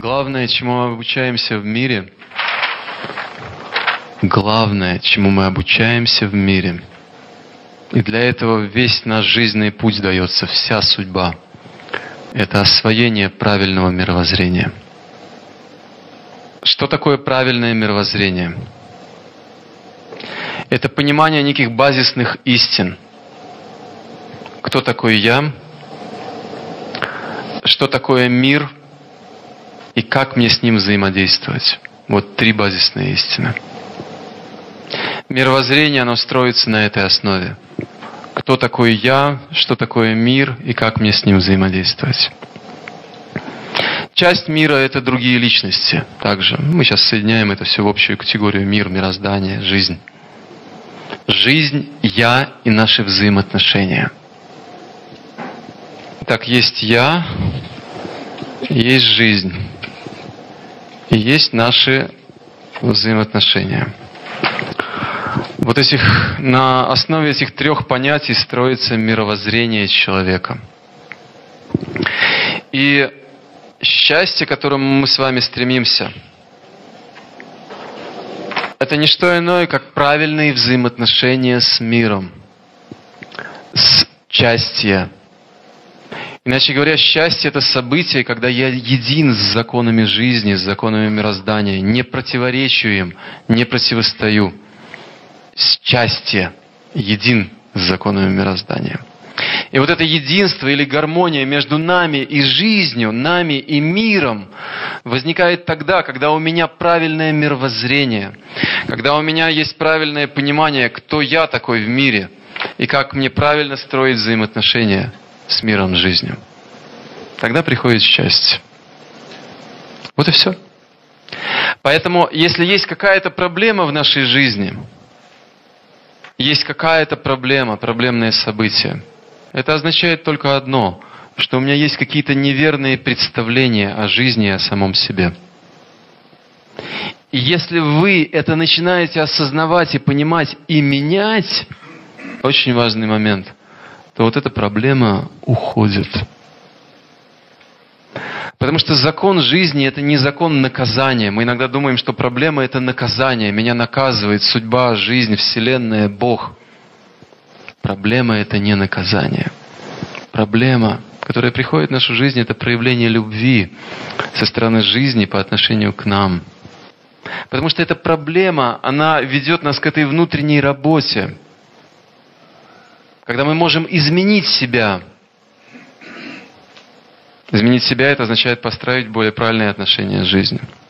Главное, чему мы обучаемся в мире, главное, чему мы обучаемся в мире, и для этого весь наш жизненный путь дается, вся судьба, это освоение правильного мировоззрения. Что такое правильное мировоззрение? Это понимание неких базисных истин. Кто такой я? Что такое мир? И как мне с ним взаимодействовать? Вот 3 базисные истины. Мировоззрение, оно строится на этой основе. Кто такой я? Что такое мир? И как мне с ним взаимодействовать? Часть мира — это другие личности. Также мы сейчас соединяем это все в общую категорию мир, мироздание, жизнь. Жизнь, я и наши взаимоотношения. Так, есть я, есть жизнь, и есть наши взаимоотношения. Вот на основе этих 3 понятий строится мировоззрение человека. И счастье, к которому мы с вами стремимся, это не что иное, как правильные взаимоотношения с миром, счастье. Иначе говоря, счастье — это событие, когда я един с законами жизни, с законами мироздания, не противоречу им, не противостою. Счастье един с законами мироздания. И вот это единство или гармония между нами и жизнью, нами и миром возникает тогда, когда у меня правильное мировоззрение, когда у меня есть правильное понимание, кто я такой в мире, и как мне правильно строить взаимоотношения с миром, с жизнью. Тогда приходит счастье. Вот и все. Поэтому, если есть какая-то проблема в нашей жизни, есть какая-то проблема, проблемное событие, это означает только одно, что у меня есть какие-то неверные представления о жизни и о самом себе. И если вы это начинаете осознавать и понимать и менять, очень важный момент, то вот эта проблема уходит. Потому что закон жизни — это не закон наказания. Мы иногда думаем, что проблема — это наказание. Меня наказывает судьба, жизнь, Вселенная, Бог. Проблема — это не наказание. Проблема, которая приходит в нашу жизнь, это проявление любви со стороны жизни по отношению к нам. Потому что эта проблема, она ведет нас к этой внутренней работе. Когда мы можем изменить себя. Изменить себя — это означает построить более правильные отношения с жизнью.